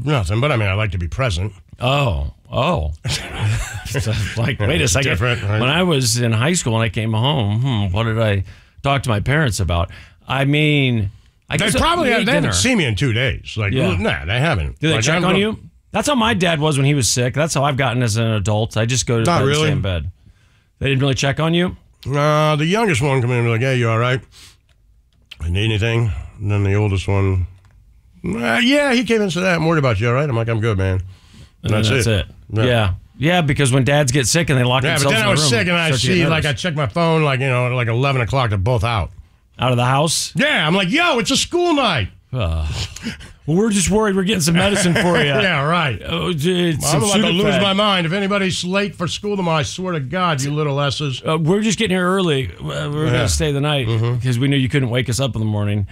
nothing, but I mean, I like to be present. Oh. So, like, wait a second. Different, right? When I was in high school and I came home, what did I talk to my parents about? I mean, They probably haven't seen me in 2 days. Like, nah, they haven't. Do they like, check on you? That's how my dad was when he was sick. That's how I've gotten as an adult. I just go to bed and stay in bed. They didn't really check on you? The youngest one come in and be like, hey, you all right? I need anything? And then the oldest one, yeah, he came in and said, I'm worried about you, all right? I'm like, I'm good, man. And that's it. Yeah, because when dads get sick and they lock themselves in the room. Yeah, but then I was sick and I see, like, I checked my phone, like, like 11 o'clock, they're both out. Out of the house? Yeah, I'm like, yo, it's a school night. Well, we're just worried we're getting some medicine for you. Yeah, right. I'm about to lose my mind. If anybody's late for school tomorrow, I swear to God, you little S's. We're just getting here early. We're going to stay the night because we knew you couldn't wake us up in the morning.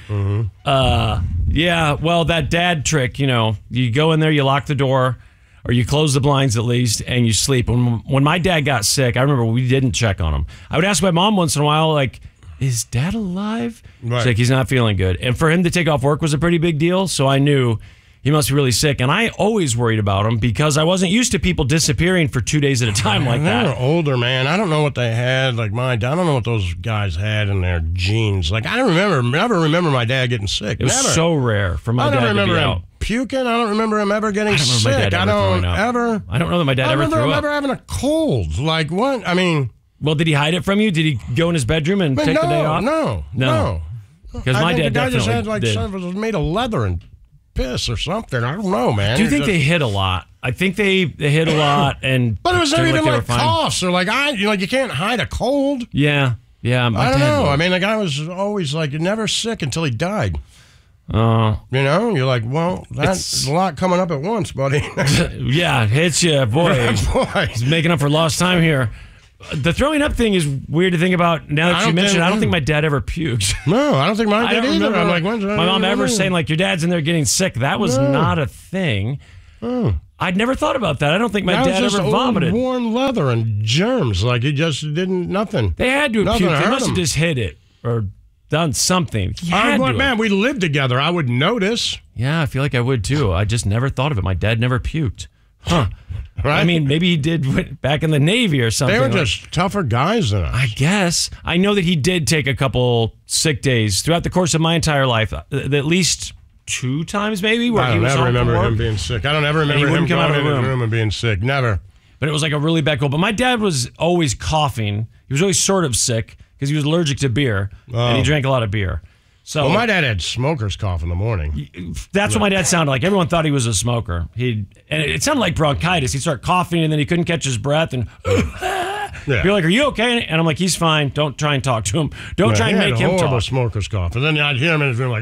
Yeah, well, that dad trick, you go in there, you lock the door, or you close the blinds at least, and you sleep. When my dad got sick, I remember we didn't check on him. I would ask my mom once in a while, like, is dad alive? Right. She's like, he's not feeling good. And for him to take off work was a pretty big deal, so I knew he must be really sick. And I always worried about him because I wasn't used to people disappearing for 2 days at a time like that. They were older, man. I don't know what they had. Like I don't know what those guys had in their genes. Like, I never remember my dad getting sick. It was so rare for my dad to be out. I don't remember him puking. I don't remember him ever getting sick. I don't know that my dad ever threw up. I remember him ever having a cold. Like, what? I mean... Well, did he hide it from you? Did he go in his bedroom and take the day off? No. Because my dad definitely just had like something was made of leather and piss or something. I don't know, man. Do you think they hit a lot? I think they hit a lot, and but it was never even like coughs or like you can't hide a cold. Yeah. I don't know. I mean, the guy was always like never sick until he died. You're like, well, that's a lot coming up at once, buddy. Yeah, it hits you, boy. He's making up for lost time here. The throwing up thing is weird to think about now that you mentioned it. I don't think my dad ever puked. No, I don't think mine did either. I'm like, my mom ever saying, like, your dad's in there getting sick. That was not a thing. I'd never thought about that. I don't think my dad ever vomited. Old worn leather and germs. Like, he just didn't, nothing. They had to have puked. They must have just hit it or done something. Man, we lived together. I would notice. Yeah, I feel like I would too. I just never thought of it. My dad never puked. Huh. Right? I mean, maybe he did back in the Navy or something. They were just tougher guys than us. I guess. I know that he did take a couple sick days throughout the course of my entire life, at least 2 times maybe. Where I don't ever remember him being sick. I don't ever remember him going in his room and being sick. Never. But it was like a really bad cold. But my dad was always coughing. He was always sort of sick because he was allergic to beer, and he drank a lot of beer. So, my dad had smoker's cough in the morning. That's what my dad sounded like. Everyone thought he was a smoker. And it sounded like bronchitis. He'd start coughing, and then he couldn't catch his breath. And you're like, are you okay? And I'm like, he's fine. Don't try and talk to him. Don't try and make him talk. Horrible smoker's cough. And then I'd hear him in his room like,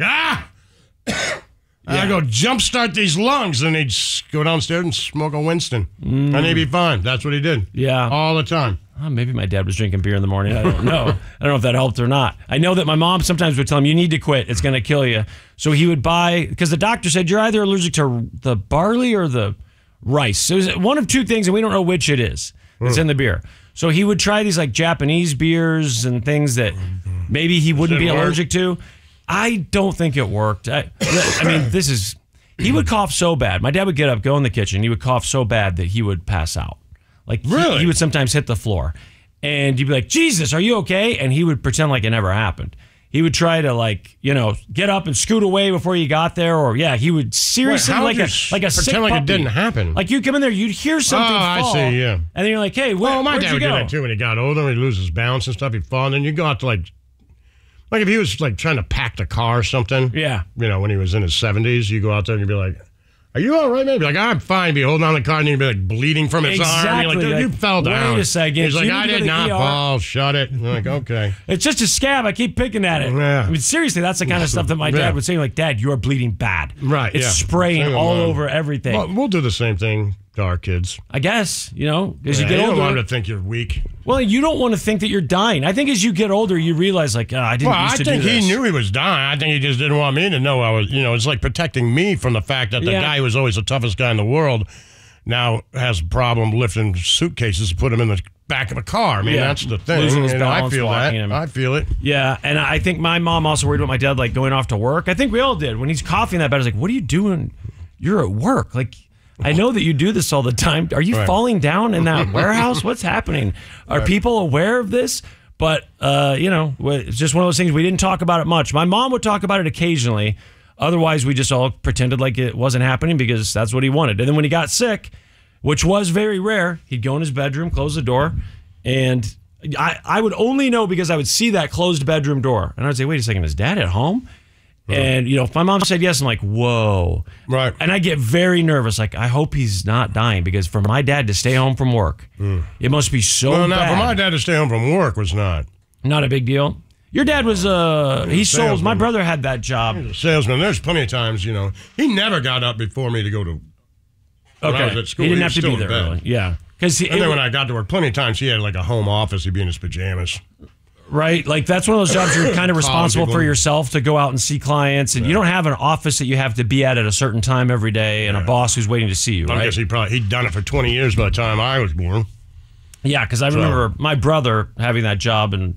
I go jumpstart these lungs, and he'd go downstairs and smoke a Winston, and he'd be fine. That's what he did. Yeah, all the time. Maybe my dad was drinking beer in the morning. I don't know. I don't know if that helped or not. I know that my mom sometimes would tell him, you need to quit. It's going to kill you. So he would buy, because the doctor said you're either allergic to the barley or the rice. So it was one of 2 things, and we don't know which it is. It's in the beer. So he would try these like Japanese beers and things that maybe he wouldn't be allergic to. I don't think it worked. I mean, he would cough so bad. My dad would get up, go in the kitchen. He would cough so bad that he would pass out. Like, really? He would sometimes hit the floor. And you'd be like, Jesus, are you okay? And he would pretend like it never happened. He would try to, like, get up and scoot away before you got there. Or, he would seriously, like a sick pretend like puppy. it didn't happen. Like, you'd come in there, you'd hear something fall. I see, yeah. And then you're like, hey, my where'd dad you would go? do that, too, when he got older. He'd lose his balance and stuff. He'd fall. And then you'd go out to, like if he was, like, trying to pack the car or something. Yeah. When he was in his 70s, you go out there and you'd be like, are you all right, man? Be like, I'm fine. Be holding on the car, and you'd be like bleeding from his arm. You're like, dude, you fell down. Wait a second. He's like, I did not fall. Shut it. I'm like, okay. It's just a scab. I keep picking at it. Yeah. I mean, seriously, that's the kind of stuff that my dad would say. Like, Dad, you are bleeding bad. Right. It's spraying all over everything. Well, we'll do the same thing to our kids. I guess, as you get older. You don't want them to think you're weak. Well, you don't want to think that you're dying. I think as you get older, you realize, like, I didn't used to do this. I think he knew he was dying. I think he just didn't want me to know I was, it's like protecting me from the fact that the guy who was always the toughest guy in the world now has a problem lifting suitcases to put him in the back of a car. I mean, that's the thing. Losing his balance, I feel that. I feel it. Yeah, and I think my mom also worried about my dad, like, going off to work. I think we all did. When he's coughing that bad, I was like, what are you doing? you're at work. Like, I know that you do this all the time. Are you falling down in that warehouse? What's happening? Are people aware of this? But, it's just one of those things. We didn't talk about it much. My mom would talk about it occasionally. Otherwise, we just all pretended like it wasn't happening because that's what he wanted. And then when he got sick, which was very rare, he'd go in his bedroom, close the door, and I would only know because I would see that closed bedroom door. And I'd say, wait a second, is Dad at home? And, if my mom said yes, I'm like, whoa. Right. And I get very nervous. Like, I hope he's not dying because for my dad to stay home from work, it must be so bad. Well, for my dad to stay home from work was not a big deal. Your dad was, he sold, my brother had that job. He was a salesman. There's plenty of times, he never got up before me to go to, when I was at school. He didn't have to be there early. Yeah. And then when I got to work, plenty of times he had like a home office. He'd be in his pajamas. Right? Like that's one of those jobs you're kind of responsible for yourself to go out and see clients. And you don't have an office that you have to be at a certain time every day and a boss who's waiting to see you, right? I guess he'd done it for 20 years by the time I was born. Yeah, because I remember my brother having that job. And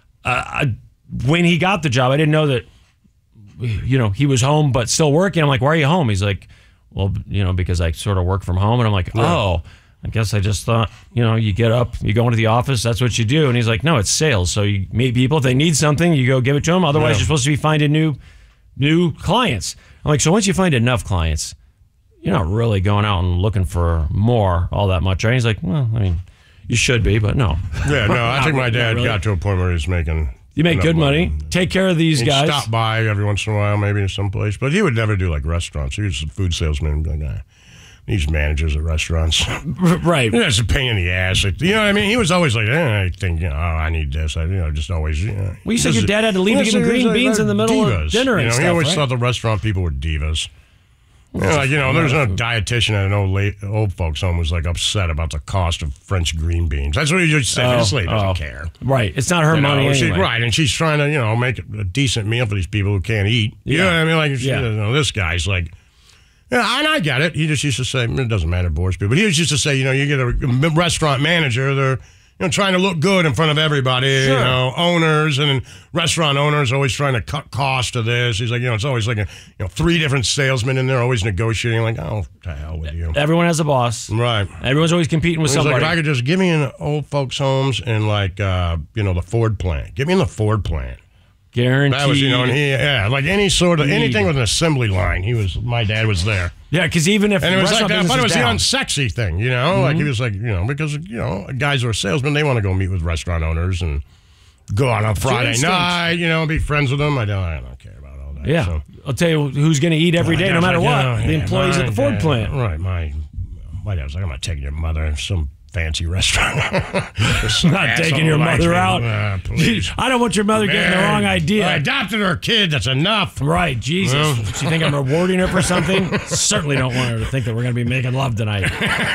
when he got the job, I didn't know that, he was home but still working. I'm like, why are you home? He's like, well, because I sort of work from home. And I'm like, oh, I guess I just thought, you get up, you go into the office, that's what you do. And he's like, no, it's sales. So you meet people. If they need something, you go give it to them. Otherwise, you're supposed to be finding new clients. I'm like, so once you find enough clients, you're not really going out and looking for more all that much, right? He's like, well, I mean, you should be, but no. Yeah, no, I think my dad got to a point where he's making... You make good money. Take care of these guys. Stop by every once in a while, maybe to someplace. But he would never do like restaurants. He was a food salesman. These managers at restaurants. Right. That's a pain in the ass. You know what I mean? He was always like, I think, I need this. Just always, Well, you said your dad had to leave to give him green beans in the middle of dinner and stuff, he always right? thought the restaurant people were divas. There's no dietitian at an old folks home who's like upset about the cost of French green beans. That's what he just said. This lady doesn't care. Right. It's not her money anyway. Right. And she's trying to, make a decent meal for these people who can't eat. You know what I mean? Like, this guy's like, and I get it. He just used to say, it doesn't matter, Boris people. But he used to say, you get a restaurant manager, they're trying to look good in front of everybody. Sure. Owners and restaurant owners always trying to cut cost of this. He's like, it's always like 3 different salesmen in there always negotiating. Like, oh, to hell with you. Everyone has a boss. Right. Everyone's always competing with somebody. Like, if I could just give me in old folks' homes and like, the Ford plant. Get me in the Ford plant. Guaranteed. That was, like anything with an assembly line. My dad was there. Yeah, because even if and it was like that, but it was down. the unsexy thing, like he was like, because guys who are salesmen, they want to go meet with restaurant owners and go out on Friday night, be friends with them. I don't care about all that. Yeah, so. I'll tell you who's going to eat every day, no matter what. The employees at the Ford plant. Right, my dad was like, I'm not taking your mother to some fancy restaurant. Not taking your mother out. Please. I don't want your mother getting the wrong idea. I adopted her kid. That's enough. Right, Jesus. Well. Does she think I'm rewarding her for something? Certainly don't want her to think that we're going to be making love tonight.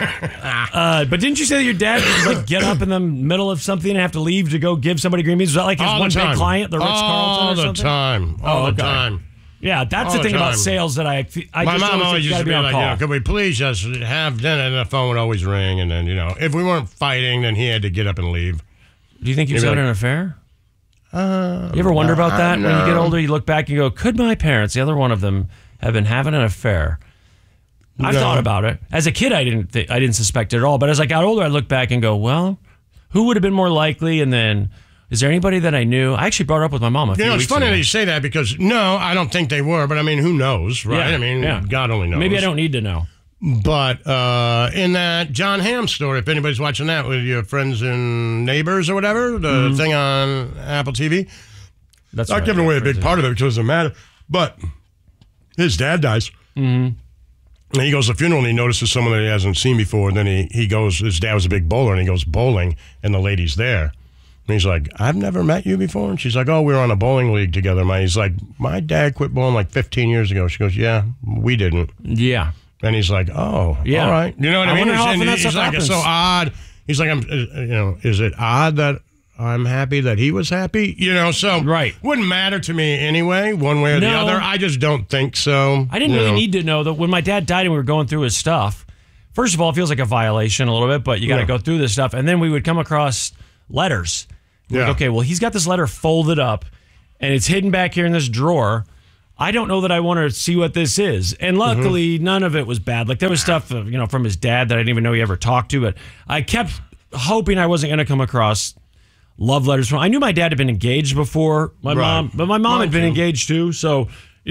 But didn't you say that your dad would like get up in the middle of something and have to leave to go give somebody green beans? Was that like his one big client, the Ritz-Carlton or something? All the time. Yeah, that's the thing about sales that I my mom always used to be like, could we please just have dinner? And the phone would always ring. And then, if we weren't fighting, then he had to get up and leave. Do you think he was having an affair? You ever wonder about that? No. When you get older, you look back and go, could my parents, the other one of them, have been having an affair? I've thought about it. As a kid, I didn't suspect it at all. But as I got older, I look back and go, well, who would have been more likely? And then... is there anybody that I knew? I actually brought it up with my mom a few weeks ago. It's funny that you say that because, no, I don't think they were. But, I mean, who knows, right? Yeah, God only knows. Maybe I don't need to know. But in that John Hamm story, if anybody's watching that with your friends and neighbors or whatever, the thing on Apple TV, that's not giving away a big part of it because it doesn't matter. But his dad dies. Mm-hmm. And he goes to the funeral and he notices someone that he hasn't seen before. And then he goes, his dad was a big bowler, and he goes bowling, and the lady's there. And he's like, I've never met you before. And she's like, oh, we were on a bowling league together. He's like, my dad quit bowling like 15 years ago. She goes, yeah, we didn't. Yeah. And he's like, oh, yeah. All right. You know what I mean? Wonder how often that stuff like, happens. it's so odd. He's like, is it odd that I'm happy that he was happy? So right. Wouldn't matter to me anyway, one way or the other. I just don't think so. I didn't really need to know that when my dad died and we were going through his stuff. First of all, it feels like a violation a little bit, but you got to go through this stuff. And then we would come across letters. Yeah. Like, okay, well, he's got this letter folded up, and it's hidden back here in this drawer. I don't know that I want to see what this is. And luckily, none of it was bad. Like there was stuff, from his dad that I didn't even know he ever talked to. But I kept hoping I wasn't going to come across love letters from. I knew my dad had been engaged before my mom, but my mom had been engaged too. So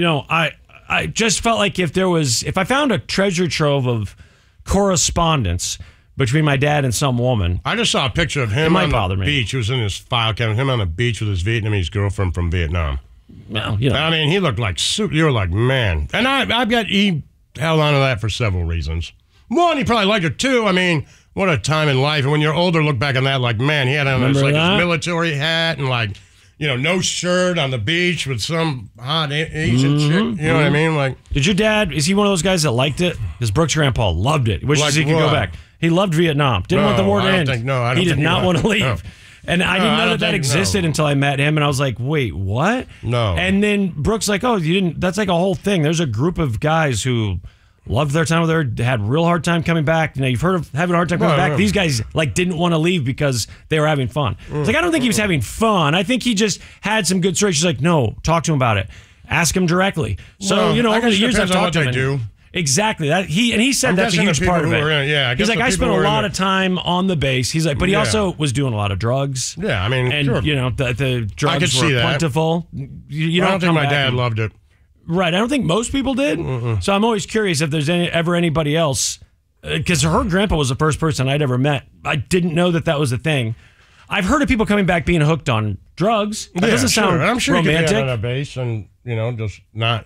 I just felt like if I found a treasure trove of correspondence between my dad and some woman. I just saw a picture of him on the beach. He was in his file cabinet. Him on the beach with his Vietnamese girlfriend from Vietnam. Well, I mean, he looked like soup. You were like, man. And he held on to that for several reasons. One, he probably liked it too. I mean, what a time in life. And when you're older, look back on that like, man, he had on his military hat and like, no shirt on the beach with some hot Asian chick. You know what I mean? Like, did your dad, is he one of those guys that liked it? Because Brooks' grandpa loved it. Wishes he could go back. He loved Vietnam. Didn't want the war to end. He did not want to leave. No. And I didn't know that existed until I met him. And I was like, wait, what? No. And then Brooks like, oh, you didn't. That's like a whole thing. There's a group of guys who loved their time with her, had a real hard time coming back. You've heard of having a hard time coming back. These guys didn't want to leave because they were having fun. It's like, I don't think he was having fun. I think he just had some good stories. She's like, no, talk to him about it. Ask him directly. So, over the years I've talked to him. Exactly. He said that's a huge part of it. He's like, I spent a lot of time on the base. He's like, but he also was doing a lot of drugs. Yeah, I mean, and sure. The drugs were plentiful. I don't think my dad loved it. Right. I don't think most people did. So I'm always curious if there's ever anybody else, because her grandpa was the first person I'd ever met. I didn't know that was a thing. I've heard of people coming back being hooked on drugs. That doesn't sound I'm sure romantic. You could be on a base and just not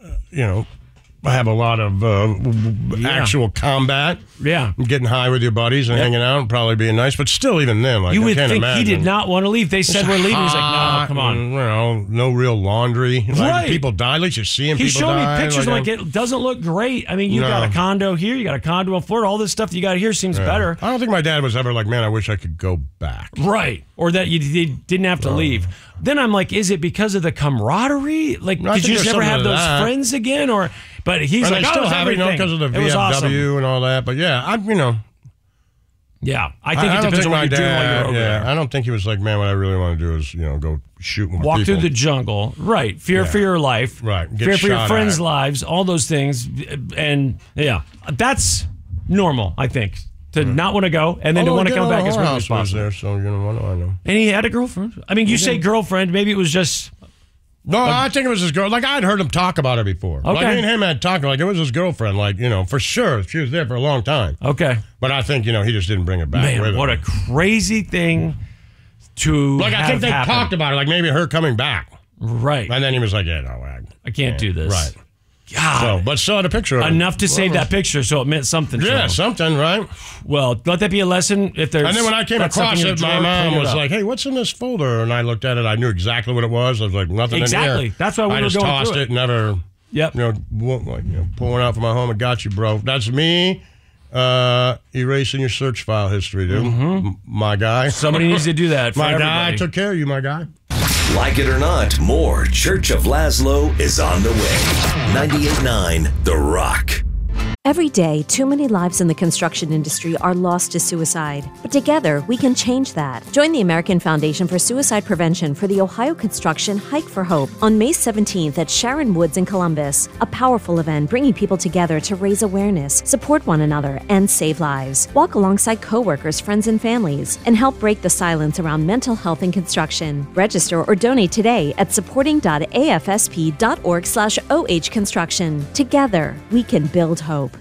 have a lot of actual combat. Yeah. Getting high with your buddies and hanging out and probably being nice. But still, even then, you would think he did not want to leave. They said we're leaving. He's like, no, come on. And, no real laundry. Like, people die. At least you're seeing people die. He showed me pictures like it doesn't look great. I mean, you got a condo here. You got a condo in Florida. All this stuff that you got here seems better. I don't think my dad was ever like, man, I wish I could go back. Right. Or that you didn't have to leave. Then I'm like, is it because of the camaraderie? Like, did you just never have those friends again? But he's like, still have it because of the VFW and all that. But yeah, Yeah, I think it depends on what you're doing while you're over there. I don't think he was like, man, what I really want to do is, go shoot more Walk people. through the jungle. Right. Fear for your life. Right. Fear for your friends' lives. All those things. And that's normal, I think. To not want to go and then to want to come back as quickly as possible. There, so what do I know? And he had a girlfriend. I mean, you say girlfriend, maybe it was just... No, I think it was his girl. Like, I'd heard him talk about her before. Okay. Like, me and him had talked. Like, it was his girlfriend. Like, for sure. She was there for a long time. Okay. But I think, he just didn't bring it back with him. What a crazy thing to Like, I think they talked about it. Like, maybe her coming back. Right. And then he was like, yeah, no, I can't do this. Right. God. But saw the picture of him. Enough to save that picture, so it meant something. Yeah, something, right? Well, let that be a lesson. If there's and then when I came across it, my mom was like, "Hey, what's in this folder?" And I looked at it. I knew exactly what it was. I was like, "Nothing in here." Exactly. That's why we were going through it. I just tossed it. Never. Yep. Pulling out from my home. I got you, bro. That's me. Erasing your search file history, dude. My guy. Somebody needs to do that. For my everybody. guy took care of you, my guy. Like it or not, more Church of Laszlo is on the way. 98.9 The Rock. Every day, too many lives in the construction industry are lost to suicide. But together, we can change that. Join the American Foundation for Suicide Prevention for the Ohio Construction Hike for Hope on May 17th at Sharon Woods in Columbus. A powerful event bringing people together to raise awareness, support one another, and save lives. Walk alongside coworkers, friends, and families, and help break the silence around mental health in construction. Register or donate today at supporting.afsp.org/ohconstruction. Together, we can build hope.